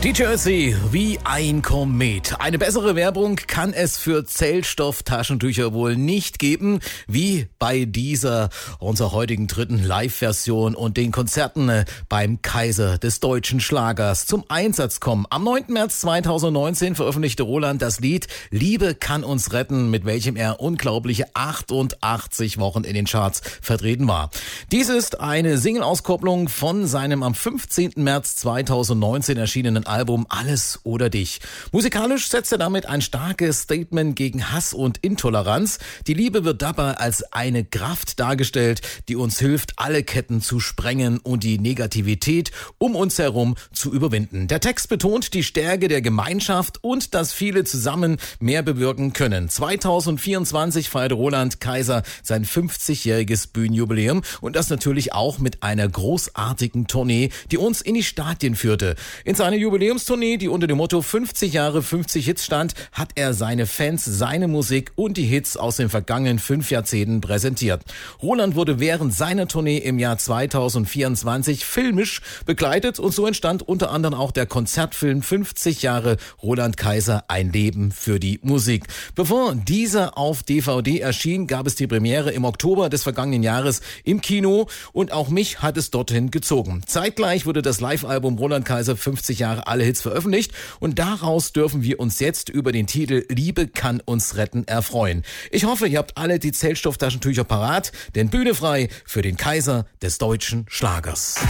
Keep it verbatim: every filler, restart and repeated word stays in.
Die Jersey wie ein Komet. Eine bessere Werbung kann es für Zellstofftaschentücher wohl nicht geben, wie bei dieser, unserer heutigen dritten Live-Version und den Konzerten beim Kaiser des deutschen Schlagers zum Einsatz kommen. Am neunten März zweitausendneunzehn veröffentlichte Roland das Lied Liebe kann uns retten, mit welchem er unglaubliche achtundachtzig Wochen in den Charts vertreten war. Dies ist eine Single-Auskopplung von seinem am fünfzehnten März zweitausendneunzehn erschienenen Album Alles oder Dich. Musikalisch setzt er damit ein starkes Statement gegen Hass und Intoleranz. Die Liebe wird dabei als eine Kraft dargestellt, die uns hilft, alle Ketten zu sprengen und die Negativität um uns herum zu überwinden. Der Text betont die Stärke der Gemeinschaft und dass viele zusammen mehr bewirken können. zweitausendvierundzwanzig feiert Roland Kaiser sein fünfzigjähriges Bühnenjubiläum und das natürlich auch mit einer großartigen Tournee, die uns in die Stadien führte. In seiner Jubiläumstournee, die unter dem Motto fünfzig Jahre, fünfzig Hits stand, hat er seine Fans, seine Musik und die Hits aus den vergangenen fünf Jahrzehnten präsentiert. Roland wurde während seiner Tournee im Jahr zweitausendvierundzwanzig filmisch begleitet und so entstand unter anderem auch der Konzertfilm fünfzig Jahre Roland Kaiser, ein Leben für die Musik. Bevor dieser auf D V D erschien, gab es die Premiere im Oktober des vergangenen Jahres im Kino und auch mich hat es dorthin gezogen. Zeitgleich wurde das Live-Album Roland Kaiser fünfzig Jahre alle Hits veröffentlicht und daraus dürfen wir uns jetzt über den Titel Liebe kann uns retten erfreuen. Ich hoffe, ihr habt alle die Zellstofftaschentücher parat, denn Bühne frei für den Kaiser des deutschen Schlagers.